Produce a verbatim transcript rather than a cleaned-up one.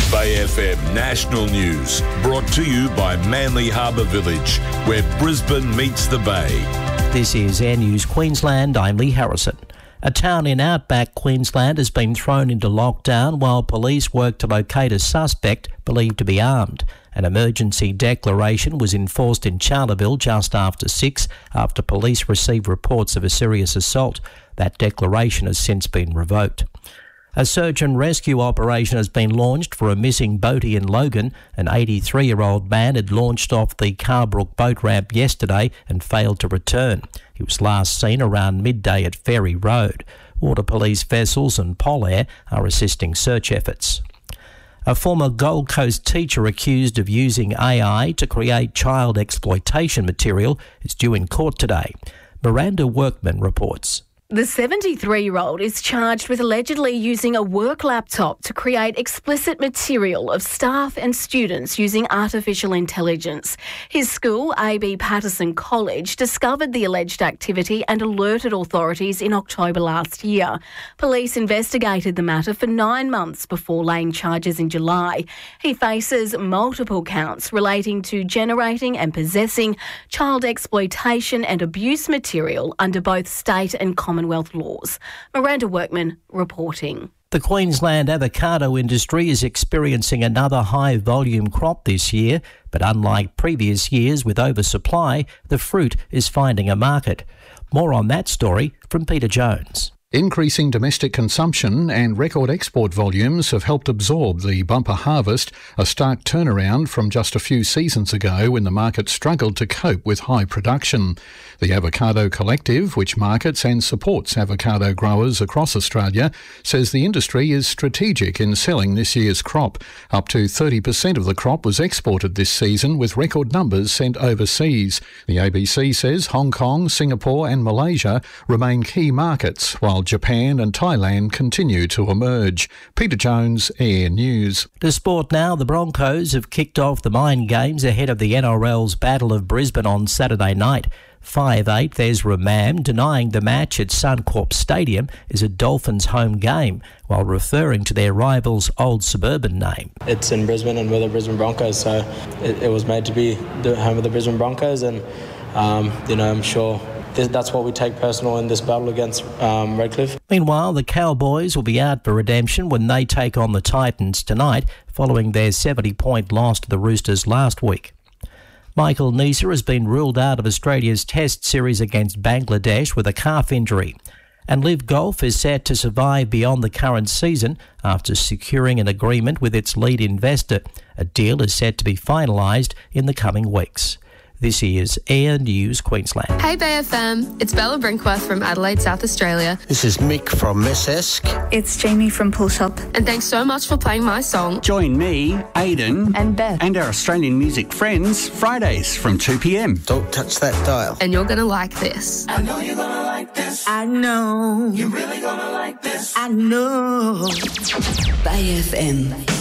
Bay F M National News, brought to you by Manly Harbour Village, where Brisbane meets the Bay. This is Air News Queensland. I'm Lee Harrison. A town in outback Queensland has been thrown into lockdown while police work to locate a suspect believed to be armed. An emergency declaration was enforced in Charleville just after six after police received reports of a serious assault. That declaration has since been revoked. A search and rescue operation has been launched for a missing boatie in Logan. An eighty-three-year-old man had launched off the Carbrook boat ramp yesterday and failed to return. He was last seen around midday at Ferry Road. Water Police vessels and Polair are assisting search efforts. A former Gold Coast teacher accused of using A I to create child exploitation material is due in court today. Miranda Workman reports. The seventy-three-year-old is charged with allegedly using a work laptop to create explicit material of staff and students using artificial intelligence. His school, A B Patterson College, discovered the alleged activity and alerted authorities in October last year. Police investigated the matter for nine months before laying charges in July. He faces multiple counts relating to generating and possessing child exploitation and abuse material under both state and common Commonwealth laws. Miranda Workman reporting. The Queensland avocado industry is experiencing another high-volume crop this year, but unlike previous years with oversupply, the fruit is finding a market. More on that story from Peter Jones. Increasing domestic consumption and record export volumes have helped absorb the bumper harvest, a stark turnaround from just a few seasons ago when the market struggled to cope with high production. The Avocado Collective, which markets and supports avocado growers across Australia, says the industry is strategic in selling this year's crop. Up to thirty percent of the crop was exported this season, with record numbers sent overseas. The A B C says Hong Kong, Singapore and Malaysia remain key markets, while Japan and Thailand continue to emerge. Peter Jones, Air News. To sport now, the Broncos have kicked off the Mind Games ahead of the N R L's Battle of Brisbane on Saturday night. five eighth Ezra Mam denying the match at Suncorp Stadium is a Dolphins home game, while referring to their rival's old suburban name. It's in Brisbane and we're the Brisbane Broncos, so it, it was made to be the home of the Brisbane Broncos, and um, you know, I'm sure that's what we take personal in this battle against um, Redcliffe. Meanwhile, the Cowboys will be out for redemption when they take on the Titans tonight, following their seventy-point loss to the Roosters last week. Michael Neser has been ruled out of Australia's Test series against Bangladesh with a calf injury. And Live Golf is set to survive beyond the current season after securing an agreement with its lead investor. A deal is set to be finalised in the coming weeks. This is Air News Queensland. Hey Bay F M, it's Bella Brinkworth from Adelaide, South Australia. This is Mick from Messesk. It's Jamie from Pull Shop. And thanks so much for playing my song. Join me, Aidan, and Beth, and our Australian music friends Fridays from two p.m. Don't touch that dial. And you're going to like this. I know you're going to like this. I know. You're really going to like this. I know. Bay F M.